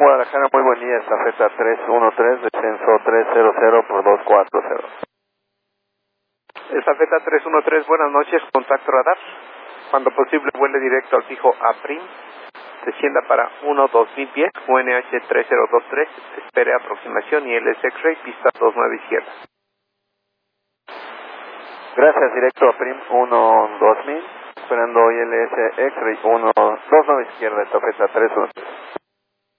Guadalajara, muy buen día, estafeta 313, descenso 300 por 240. Estafeta 313, buenas noches, contacto radar. Cuando posible, vuele directo al fijo APRIM. Descienda para 1-2000 pies, UNH 3023, espere aproximación y LS X-Ray, pista 29 izquierda. Gracias, directo a PRIM 1-2000, esperando ILS X-Ray 1-29 izquierda, estafeta 313.